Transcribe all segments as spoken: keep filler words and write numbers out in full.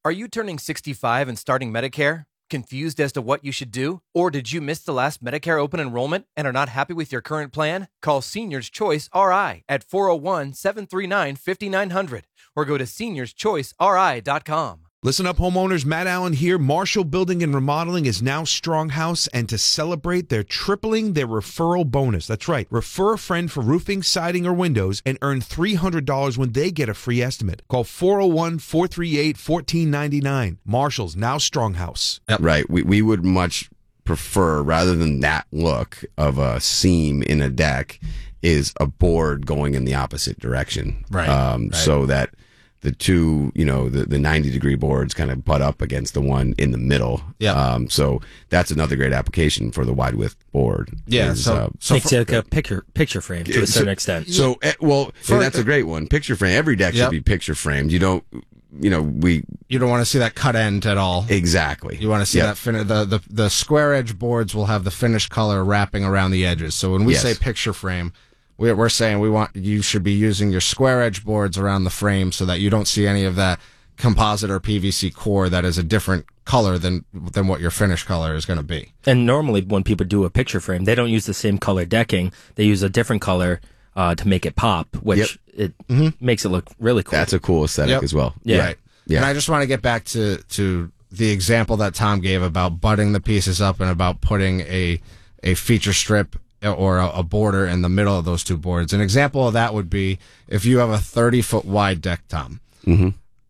Are you turning sixty-five and starting Medicare? Confused as to what you should do? Or did you miss the last Medicare open enrollment and are not happy with your current plan? Call Seniors Choice R I at four oh one, seven three nine, five nine zero zero or go to seniors choice r i dot com. Listen up, homeowners. Matt Allen here. Marshall Building and Remodeling is now Stronghouse, and to celebrate, they're tripling their referral bonus. That's right. Refer a friend for roofing, siding, or windows and earn three hundred dollars when they get a free estimate. Call four oh one, four three eight, one four nine nine. Marshall's now Stronghouse. Yep. Right. We, we would much prefer, rather than that look of a seam in a deck, is a board going in the opposite direction. Right. Um, right. So that the two, you know, the, the ninety degree boards kind of butt up against the one in the middle. Yeah. Um, so that's another great application for the wide width board. Yeah. Is, so, uh, so Makes it like a picture picture frame to a certain so, extent. So, eh, well, For- that's a great one. Picture frame. Every deck Yep. should be picture framed. You don't, you know, we you don't want to see that cut end at all. exactly. You want to see Yep. that fin- the, the the square edge boards will have the finished color wrapping around the edges. So when we Yes. say picture frame, we're, we're saying we want you should be using your square edge boards around the frame so that you don't see any of that composite or P V C core that is a different color than than what your finished color is going to be. And normally when people do a picture frame, they don't use the same color decking. They use a different color uh, to make it pop, which Yep. it Mm-hmm. makes it look really cool. That's a cool aesthetic Yep. as well. Yeah. Right. Yeah. And I just want to get back to, to the example that Tom gave about butting the pieces up and about putting a a feature strip or a, a border in the middle of those two boards. An example of that would be if you have a thirty foot wide deck, Tom. Mm-hmm.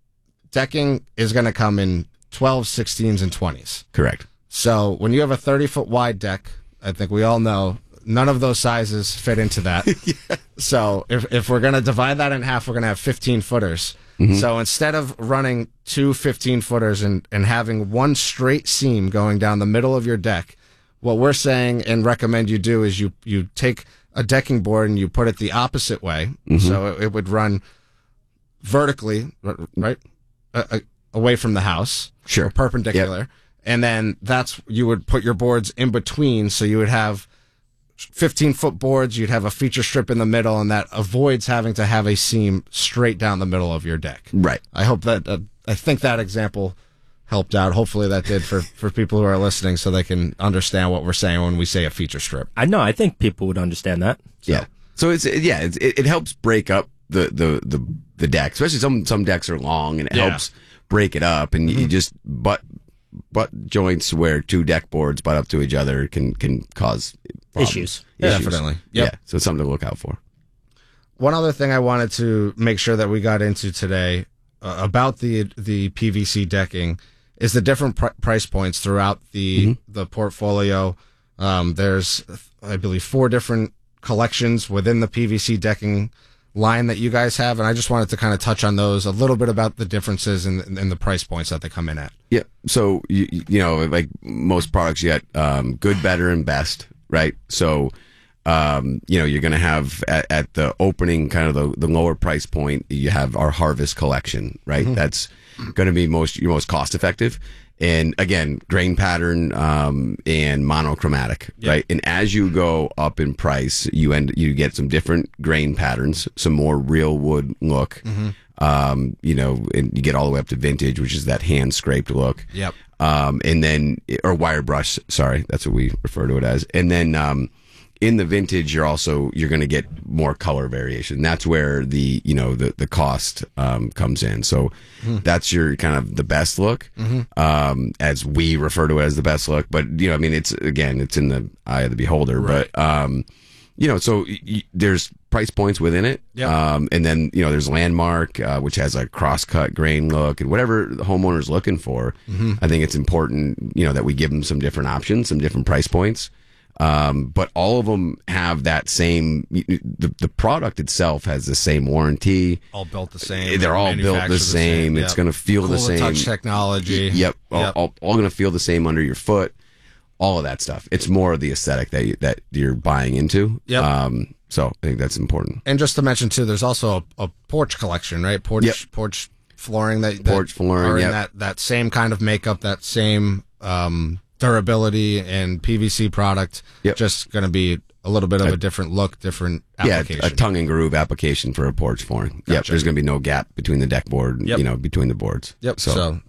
Decking is going to come in twelves, sixteens, and twenties. Correct. So when you have a thirty foot wide deck, I think we all know none of those sizes fit into that. yeah. So if if we're going to divide that in half, we're going to have fifteen footers. Mm-hmm. So instead of running two fifteen footers and, and having one straight seam going down the middle of your deck, what we're saying and recommend you do is you, you take a decking board and you put it the opposite way. Mm-hmm. So it, it would run vertically, right, uh, uh, away from the house. Sure. Or perpendicular. Yep. And then that's, you would put your boards in between. So you would have fifteen foot boards, you'd have a feature strip in the middle, and that avoids having to have a seam straight down the middle of your deck. Right. I hope that, uh, I think that example helped out. Hopefully that did for, for people who are listening so they can understand what we're saying when we say a feature strip. I know. I think people would understand that. So. Yeah. So it's, yeah, it's, it, it helps break up the, the, the, the deck, especially some, some decks are long and it Yeah. helps break it up, and mm-hmm. you just, butt, butt joints where two deck boards butt up to each other can, can cause problems. Issues. Yeah, Issues. definitely. Yep. Yep. Yeah. So it's something to look out for. One other thing I wanted to make sure that we got into today uh, about the the P V C decking is the different pr- price points throughout the mm-hmm. the portfolio. Um, there's, I believe, four different collections within the P V C decking line that you guys have, and I just wanted to kind of touch on those, a little bit about the differences in, in the price points that they come in at. Yeah. So, you, you know, like most products, you got um, good, better, and best, right? So, um, you know, you're going to have at, at the opening, kind of the, the lower price point, you have our Harvest collection, right? Mm-hmm. That's going to be most your most cost effective. And again, grain pattern um, and monochromatic, yep. right? And as you go up in price, you end you get some different grain patterns, some more real wood look. Mm-hmm. Um, you know, and you get all the way up to vintage, which is that hand scraped look. Yep. Um, and then or wire brush, sorry, that's what we refer to it as. And then um, in the vintage, you're also you're going to get more color variation. That's where the you know the the cost um, comes in. So mm-hmm. that's your kind of the best look, mm-hmm. um, as we refer to it as the best look. But you know, I mean, it's again, it's in the eye of the beholder. Right. But um, you know, so y- there's price points within it, yep. um, and then you know, there's Landmark, uh, which has a cross-cut grain look, and whatever the homeowner's looking for. Mm-hmm. I think it's important, you know, that we give them some different options, some different price points. Um, but all of them have that same, the, the product itself has the same warranty. All built the same. They're all built the same. The same. It's yep. going to feel cool the same. touch technology. Yep. yep. All, all, all going to feel the same under your foot. All of that stuff. It's more of the aesthetic that you, that you're buying into. Yep. Um, so I think that's important. And just to mention too, there's also a, a porch collection, right? Porch, yep. porch flooring that, that porch flooring are in yep. that, that same kind of makeup, that same, um, durability and P V C product. Yep. Just going to be a little bit of a, a different look, different application. Yeah, a tongue and groove application for a porch flooring. Gotcha. Yep. There's going to be no gap between the deck board, yep. you know, between the boards. Yep. So, so